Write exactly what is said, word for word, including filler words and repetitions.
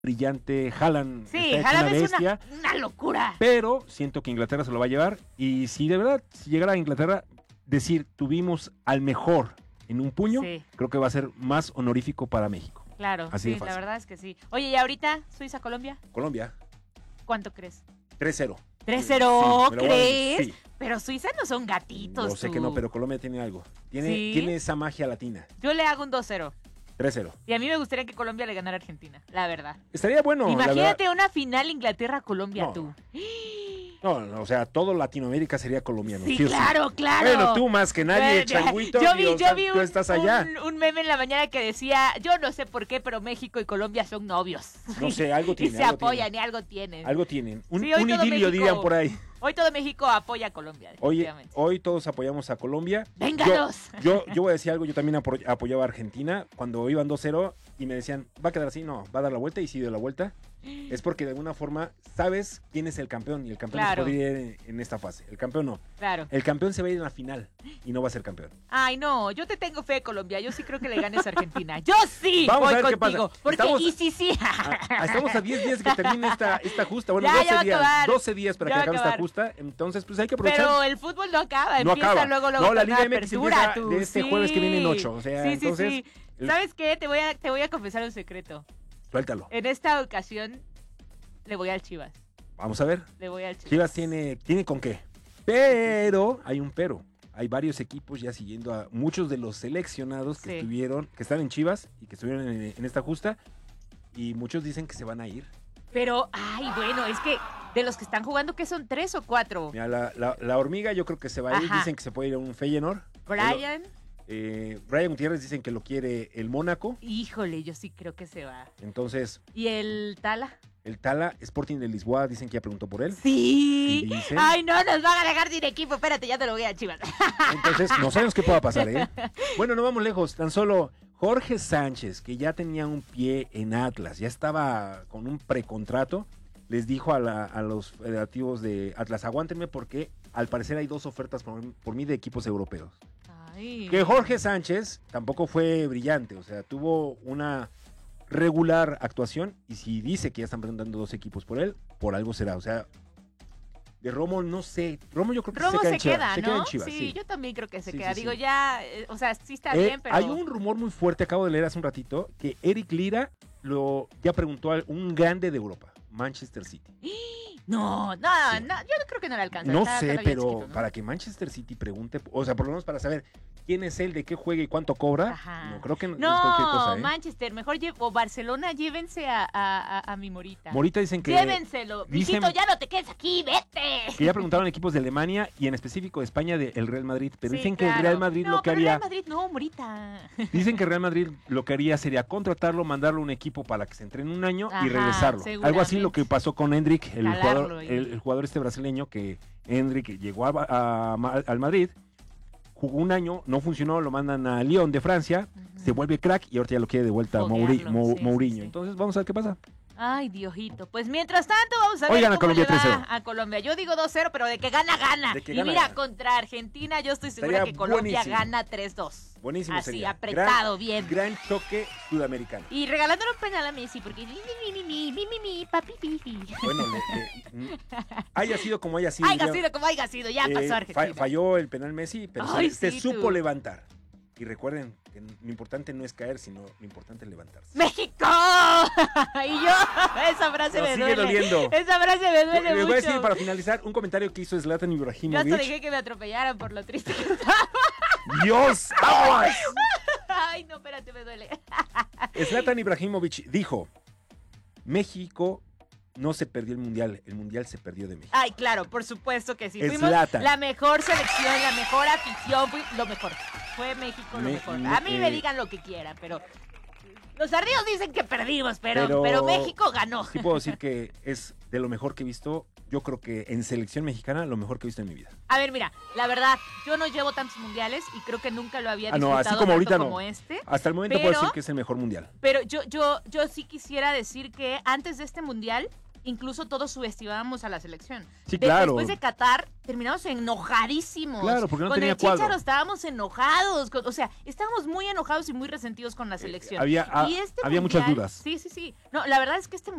brillante. Haaland Sí, está Haaland una es bestia, una, una locura. pero siento que Inglaterra se lo va a llevar. Y si de verdad si llegara a Inglaterra, decir tuvimos al mejor en un puño, Sí. creo que va a ser más honorífico para México. Claro, Así de sí, la fácil. verdad es que sí. Oye, ¿y ahorita Suiza-Colombia? Colombia, ¿Cuánto crees? tres cero. ¿tres cero? Sí, me lo voy a- ¿Crees? Sí, Pero Suiza no son gatitos. yo sé tú. que no, pero Colombia tiene algo. Tiene, ¿Sí? tiene esa magia latina. Yo le hago un dos cero. tres cero. Y a mí me gustaría que Colombia le ganara a Argentina, la verdad. Estaría bueno, la verdad. Imagínate una final Inglaterra-Colombia, No. tú. No, no, o sea, todo Latinoamérica sería colombiano. Sí, sí o sí. claro, claro. Bueno, tú más que nadie, Bueno, changuito, yo vi, Dios, yo vi tú un, estás allá. un- un meme en la mañana que decía, yo no sé por qué, pero México y Colombia son novios. No sé, algo Y tiene, se algo apoyan tiene. y algo tienen. Algo tienen. Un, Sí, hoy un todo idilio México- dirían por ahí. Hoy todo México apoya a Colombia, Oye, definitivamente. hoy todos apoyamos a Colombia. ¡Vénganos! Yo, yo, yo voy a decir algo, yo también apo- apoyaba a Argentina cuando iban dos cero y me decían, ¿va a quedar así? No, va a dar la vuelta y si dio la vuelta. Es porque de alguna forma sabes quién es el campeón y el campeón Claro. no se podría ir en, en esta fase. El campeón no. Claro. El campeón se va a ir en la final y no va a ser campeón. Ay, no, yo te tengo fe, Colombia. Yo sí creo que le ganes a Argentina. Yo sí Vamos voy a ver qué contigo. pasa. Porque Estamos- y sí, sí. Ah, estamos a diez días de que termine esta, esta justa. Bueno, Ya, ya va doce a días. acabar. doce días para Ya que va a acabe esta acabar. justa. Entonces, pues hay que aprovechar. Pero el fútbol no acaba, No empieza acaba. luego, luego No, la con Liga M X apertura, empieza tú. de este Sí. jueves que viene en ocho, o sea, sí, sí, entonces, sí. el- ¿Sabes qué? Te voy, a, te voy a confesar un secreto. Suéltalo. En esta ocasión le voy al Chivas. Vamos a ver. Le voy al Chivas. Chivas tiene, tiene con qué. Pero hay un pero. Hay varios equipos ya siguiendo a muchos de los seleccionados que Sí. estuvieron, que están en Chivas y que estuvieron en, en esta justa. Y muchos dicen que se van a ir. Pero, ay, bueno, es que de los que están jugando, ¿qué son? ¿Tres o cuatro? Mira, la, la- la hormiga yo creo que se va a ir. Ajá. Dicen que se puede ir a un Feyenoord. Brian, Eh, Brian Gutiérrez dicen que lo quiere el Mónaco. híjole, yo sí creo que se va. Entonces, ¿Y el Tala? el Tala, Sporting de Lisboa, dicen que ya preguntó por él. Sí. Sí, dicen. Ay, no, nos van a dejar sin equipo. Espérate, ya te lo voy a Chivas. Entonces, no sabemos qué pueda pasar, ¿eh? Bueno, no vamos lejos. Tan solo Jorge Sánchez, que ya tenía un pie en Atlas, ya estaba con un precontrato, les dijo a, la- a los federativos de Atlas, aguántenme porque al parecer hay dos ofertas por, por mí de equipos europeos. Ay. Que Jorge Sánchez tampoco fue brillante, o sea, tuvo una regular actuación y si dice que ya están presentando dos equipos por él, por algo será, o sea, de Romo no sé, Romo yo creo que Romo se queda se en Chivas, queda, se ¿no? queda en Chivas, sí, sí. yo también creo que se Sí, queda. sí, Digo, sí. ya, eh, o sea, sí está Eh, bien, pero... Hay un rumor muy fuerte, acabo de leer hace un ratito, que Eric Lira lo ya preguntó a un grande de Europa, Manchester City. No, no, Sí. no, yo no creo que no le alcance. No está sé, todavía pero chiquito, ¿no? para que Manchester City pregunte, o sea, por lo menos para saber quién es él, de qué juega y cuánto cobra, Ajá. no creo que no, No, es cualquier cosa, ¿eh? Manchester, mejor lle- o Barcelona, llévense a, a, a, a mi Morita. Morita dicen que, Llévenselo. dicen- Mijito, ya no te quedes aquí, vete. que ya preguntaron equipos de Alemania y en específico de España del Real Madrid, pero Sí, dicen que el claro. Real Madrid no, lo que pero haría, Real Madrid no, Morita. dicen que el Real Madrid lo que haría sería contratarlo, mandarlo a un equipo para que se entrene un año Ajá, y regresarlo. Algo así lo seguramente. que pasó con Hendrik, el Jalarlo jugador, ahí. el, el jugador este brasileño que Hendrik llegó a- a- a- al Madrid, jugó un año, no funcionó, lo mandan a Lyon de Francia, Ujú. se vuelve crack y ahorita ya lo quiere de vuelta a Foguearlo, Mouri- Mo- sí, sí, Mourinho. sí. Entonces vamos a ver qué pasa. Ay, Diosito. Pues mientras tanto, vamos a ver Oigan a cómo Colombia le va tres cero. a Colombia. Yo digo dos cero, pero de que gana, gana. De que y gana, mira, gana. contra Argentina, yo estoy segura Estaría que Colombia buenísimo. gana tres dos. Buenísimo Así, sería. apretado, Gran- bien. Gran choque sudamericano. Y regalándole un penal a Messi, porque mi, mi, mi, mi, mi, mi, mi, papi, fifi. Bueno, le- le- mm, haya sido como haya sido. Haya ya- sido como haya sido, ya Eh, pasó fa- Argentina. falló el penal Messi, pero se- Ay, se, sí, supo tú. levantar. Y recuerden que lo importante no es caer, sino lo importante es levantarse. ¡México! Y yo, esa frase Nos me sigue duele. doliendo. Esa frase me duele Les mucho. voy a decir para finalizar un comentario que hizo Zlatan Yo hasta Ibrahimovic. dejé que me atropellaran por lo triste que estaba. ¡Dios! ¡Aguas! Ay, no, espérate, me duele. Zlatan Ibrahimovic dijo: México no se perdió el mundial, el mundial se perdió de México. Ay, claro, por supuesto que sí. Es Fuimos Zlatan. la mejor selección, la mejor afición, fui lo mejor. Fue México lo Me- mejor. me- A mí eh, me digan lo que quieran, pero los ardidos dicen que perdimos, pero, pero, Pero- México ganó. Sí puedo decir que es de lo mejor que he visto. Yo creo que en selección mexicana, lo mejor que he visto en mi vida. A ver, mira, la verdad, yo no llevo tantos mundiales y creo que nunca lo había Ah, no, disfrutado así como tanto ahorita no. como este. Hasta el momento Pero- puedo decir que es el mejor mundial. Pero yo, yo, yo sí quisiera decir que antes de este mundial, incluso todos subestimábamos a la selección. Sí, De- claro. Después de Qatar, terminamos enojadísimos. Claro, porque no con tenía el cuadro. Chícharo estábamos enojados. con- o sea, estábamos muy enojados y muy resentidos con la selección. había- y ha- este había muchas mundial- dudas. Sí, sí, sí. No, la verdad es que este